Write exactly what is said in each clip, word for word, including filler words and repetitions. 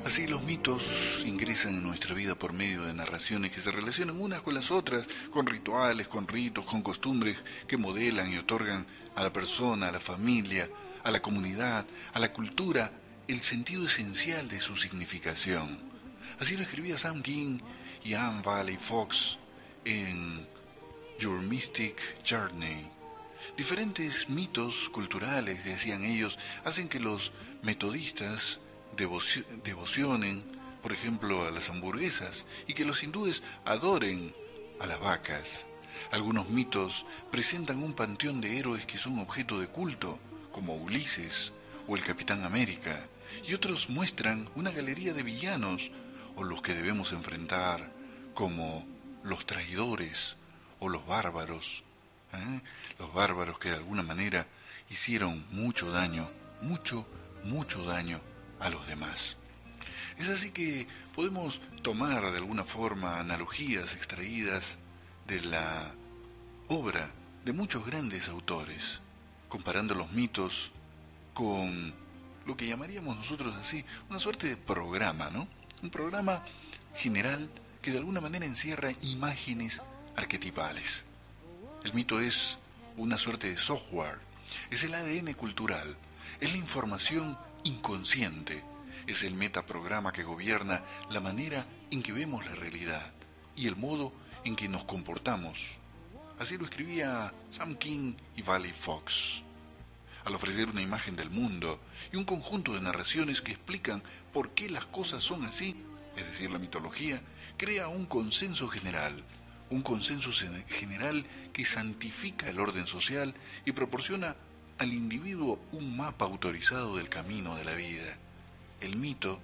Así los mitos ingresan en nuestra vida por medio de narraciones que se relacionan unas con las otras, con rituales, con ritos, con costumbres que modelan y otorgan a la persona, a la familia, a la comunidad, a la cultura, el sentido esencial de su significación. Así lo escribía Sam King y Anne Valley Fox en Your Mystic Journey. Diferentes mitos culturales, decían ellos, hacen que los metodistas devoci- devocionen, por ejemplo, a las hamburguesas y que los hindúes adoren a las vacas. Algunos mitos presentan un panteón de héroes que son objeto de culto, como Ulises o el Capitán América, y otros muestran una galería de villanos o los que debemos enfrentar, como los traidores o los bárbaros. ¿eh? Los bárbaros que de alguna manera hicieron mucho daño, mucho, mucho daño a los demás. Es así que podemos tomar de alguna forma analogías extraídas de la obra de muchos grandes autores, comparando los mitos con lo que llamaríamos nosotros así, una suerte de programa, ¿no? Un programa general que de alguna manera encierra imágenes arquetipales. El mito es una suerte de software, es el A D N cultural, es la información inconsciente, es el metaprograma que gobierna la manera en que vemos la realidad y el modo en que nos comportamos. Así lo escribía Sam King y Valley Fox, al ofrecer una imagen del mundo y un conjunto de narraciones que explican por qué las cosas son así, es decir, la mitología, crea un consenso general, un consenso general que santifica el orden social y proporciona al individuo un mapa autorizado del camino de la vida. El mito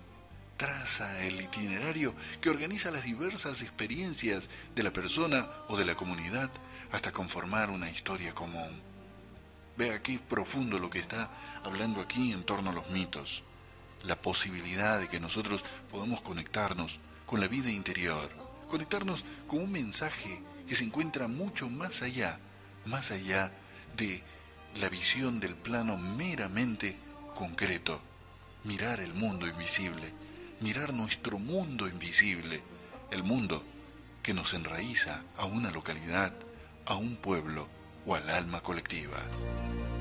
traza el itinerario que organiza las diversas experiencias de la persona o de la comunidad hasta conformar una historia común. Vea qué profundo lo que está hablando aquí en torno a los mitos. La posibilidad de que nosotros podamos conectarnos con la vida interior, conectarnos con un mensaje que se encuentra mucho más allá, más allá de la visión del plano meramente concreto. Mirar el mundo invisible, mirar nuestro mundo invisible, el mundo que nos enraiza a una localidad, a un pueblo o al alma colectiva.